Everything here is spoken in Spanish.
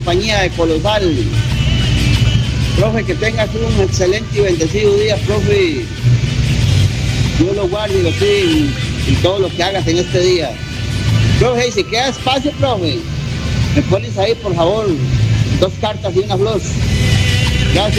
compañía de Colosal. Profe, que tengas un excelente y bendecido día, profe. Dios lo guarde y lo siga en todo lo que hagas en este día. Profe, y si queda espacio, profe, me pones ahí, por favor, 2 cartas y una flor. Gracias.